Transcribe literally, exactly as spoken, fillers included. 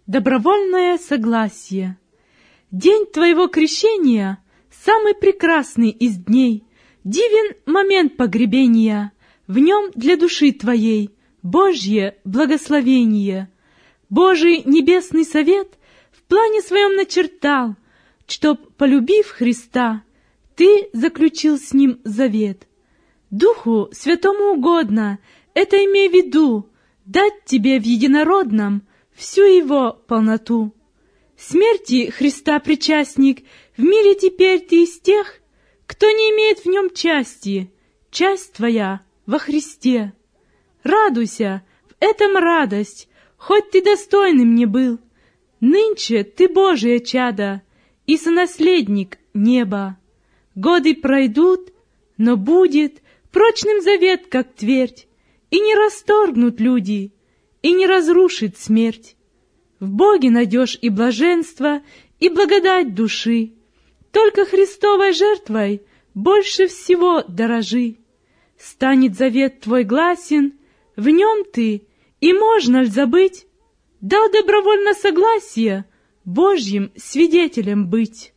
Добровольное согласие. День твоего крещения — самый прекрасный из дней, дивен момент погребения, в нем для души твоей Божье благословение. Божий небесный совет в плане своем начертал, чтоб, полюбив Христа, ты заключил с Ним завет. Духу Святому угодно, это имей в виду, дать тебе в единородном всю Его полноту. Смерти Христа причастник, в мире теперь ты из тех, кто не имеет в нем части, часть твоя во Христе. Радуйся, в этом радость, хоть ты достойным не был. Нынче ты Божие чадо и сонаследник неба. Годы пройдут, но будет прочным завет, как твердь, и не расторгнут люди, и не разрушит смерть. В Боге найдешь и блаженство, и благодать души. Только Христовой жертвой больше всего дорожи. Станет завет твой гласен, в нем ты, и можно ль забыть? Дал добровольно согласие Божьим свидетелем быть.